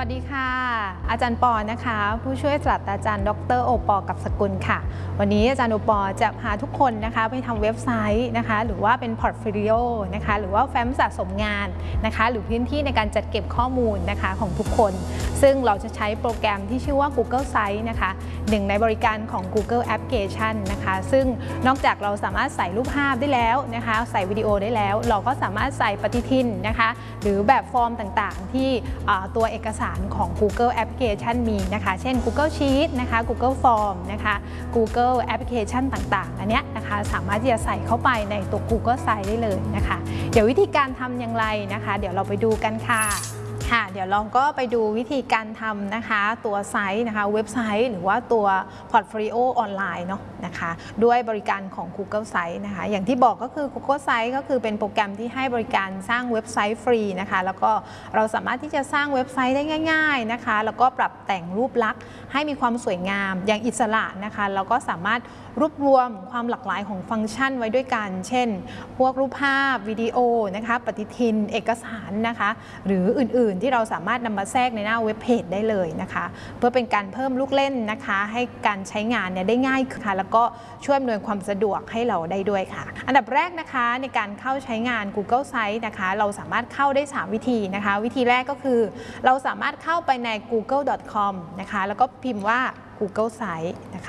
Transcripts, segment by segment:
วัสดีค่ะอาจารย์ปอนะคะผู้ช่วยศาสตราจารย์ดร.โอปอกับสกุลค่ะวันนี้อาจารย์โอปอจะพาทุกคนนะคะไปทำเว็บไซต์นะคะหรือว่าเป็นพอร์ตโฟลิโอนะคะหรือว่าแฟ้มสะสมงานนะคะหรือพื้นที่ในการจัดเก็บข้อมูลนะคะของทุกคนซึ่งเราจะใช้โปรแกรมที่ชื่อว่า Google Sites นะคะหนึ่งในบริการของ Google Application นะคะซึ่งนอกจากเราสามารถใส่รูปภาพได้แล้วนะคะใส่วิดีโอได้แล้วเราก็สามารถใส่ปฏิทินนะคะหรือแบบฟอร์มต่างๆที่ตัวเอกสารของ Google Application มีนะคะเช่น Google Sheet นะคะ Google Form นะคะ Google Application ต่างๆอันนี้นะคะสามารถที่จะใส่เข้าไปในตัว Google Sites ได้เลยนะคะเดี๋ยววิธีการทำอย่างไรนะคะเดี๋ยวเราไปดูกันค่ะเดี๋ยวเราก็ไปดูวิธีการทำนะคะตัวไซต์นะคะเว็บไซต์หรือว่าตัวพอร์ตโฟลิโอออนไลน์เนาะนะคะด้วยบริการของ Google Sites นะคะอย่างที่บอกก็คือ Google Sites ก็คือเป็นโปรแกรมที่ให้บริการสร้างเว็บไซต์ฟรีนะคะแล้วก็เราสามารถที่จะสร้างเว็บไซต์ได้ง่ายๆนะคะแล้วก็ปรับแต่งรูปลักษณ์ให้มีความสวยงามอย่างอิสระนะคะเราก็สามารถรวบรวมความหลากหลายของฟังก์ชันไว้ด้วยกันเช่นพวกรูปภาพวิดีโอนะคะปฏิทินเอกสารนะคะหรืออื่นๆที่เราสามารถนำมาแทรกในหน้าเว็บเพจได้เลยนะคะเพื่อเป็นการเพิ่มลูกเล่นนะคะให้การใช้งานเนี่ยได้ง่ายขึ้นค่ะแล้วก็ช่วยอำนวยความสะดวกให้เราได้ด้วยค่ะอันดับแรกนะคะในการเข้าใช้งาน Google Sites นะคะเราสามารถเข้าได้3วิธีนะคะวิธีแรกก็คือเราสามารถเข้าไปใน google.com นะคะแล้วก็พิมพ์ว่า Google Sites นะคะ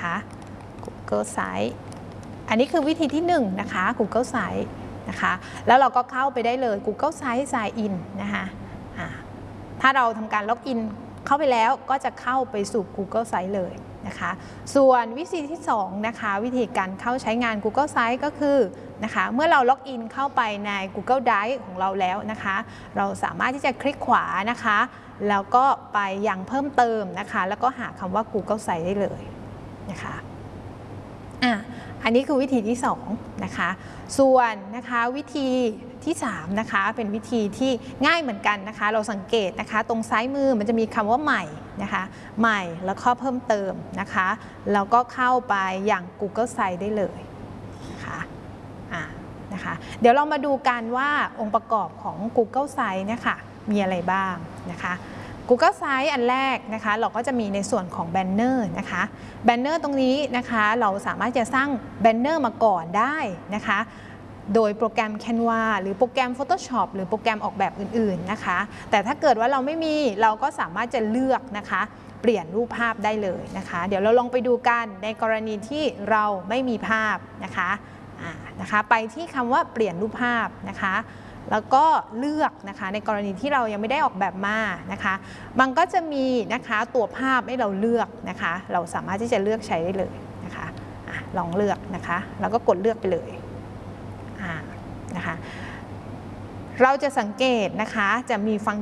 Google Sites อันนี้คือวิธีที่1นะคะ Google Sites นะคะแล้วเราก็เข้าไปได้เลย Google Sites Sign In นะคะถ้าเราทำการล็อกอินเข้าไปแล้วก็จะเข้าไปสู่ Google Sites เลยนะคะส่วนวิธีที่2นะคะวิธีการเข้าใช้งาน Google Sites ก็คือนะคะเมื่อเราล็อกอินเข้าไปใน Google Drive ของเราแล้วนะคะเราสามารถที่จะคลิกขวานะคะแล้วก็ไปยังเพิ่มเติมนะคะแล้วก็หาคำว่า Google Sites ได้เลยนะคะอันนี้คือวิธีที่2นะคะส่วนนะคะวิธีที่3นะคะเป็นวิธีที่ง่ายเหมือนกันนะคะเราสังเกตนะคะตรงซ้ายมือมันจะมีคำว่าใหม่นะคะใหม่แล้วก็เพิ่มเติมนะคะแล้วก็เข้าไปอย่าง Google Sites ได้เลยนะคะเดี๋ยวเรามาดูกันว่าองค์ประกอบของ Google Sites เนี่ยค่ะมีอะไรบ้างนะคะ Google Sites อันแรกนะคะเราก็จะมีในส่วนของแบนเนอร์นะคะแบนเนอร์ตรงนี้นะคะเราสามารถจะสร้างแบนเนอร์มาก่อนได้นะคะโดยโปรแกรม Canva หรือโปรแกรม Photoshop หรือโปรแกรมออกแบบอื่นๆนะคะแต่ถ้าเกิดว่าเราไม่มีเราก็สามารถจะเลือกนะคะเปลี่ยนรูปภาพได้เลยนะคะเดี๋ยวเราลองไปดูกันในกรณีที่เราไม่มีภาพนะคะไปที่คำว่าเปลี่ยนรูปภาพนะคะแล้วก็เลือกนะคะในกรณีที่เรายังไม่ได้ออกแบบมานะคะมันก็จะมีนะคะตัวภาพให้เราเลือกนะคะเราสามารถที่จะเลือกใช้ได้เลยนะคะลองเลือกนะคะแล้วก็กดเลือกไปเลยนะคะเราจะสังเกตนะคะจะมีฟังก์